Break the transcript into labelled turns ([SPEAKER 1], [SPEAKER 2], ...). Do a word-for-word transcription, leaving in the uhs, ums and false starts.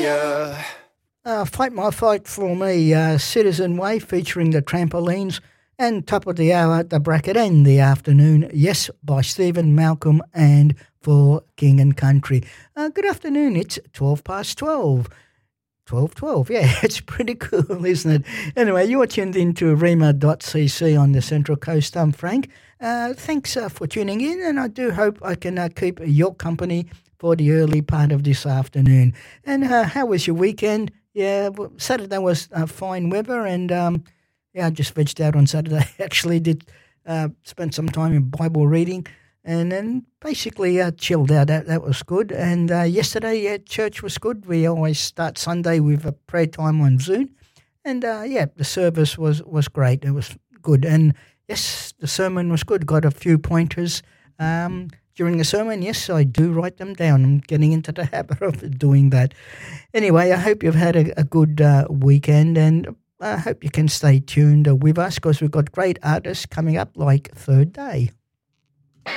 [SPEAKER 1] ya.
[SPEAKER 2] Uh, Fight My Fight for Me, uh, Citizen Way featuring the Trampolines, and top of the hour, the bracket and the afternoon, Yes, by Stephen Malcolm and For King and Country. Uh, good afternoon, it's twelve past twelve. twelve twelve, yeah, it's pretty cool, isn't it? Anyway, you're tuned into rema dot c c on the Central Coast. I'm Frank. Uh, thanks uh, for tuning in, and I do hope I can uh, keep your company for the early part of this afternoon. And uh, how was your weekend? Yeah, well, Saturday was uh, fine weather, and um, yeah, I just vegged out on Saturday. Actually, did uh, spend some time in Bible reading, and then basically uh, chilled out. That that was good. And uh, yesterday, yeah, church was good. We always start Sunday with a prayer time on Zoom, and uh, yeah, the service was was great. It was good, and yes, the sermon was good. Got a few pointers um, during the sermon. Yes, I do write them down. I'm getting into the habit of doing that. Anyway, I hope you've had a, a good uh, weekend, and I hope you can stay tuned uh, with us because we've got great artists coming up like Third Day.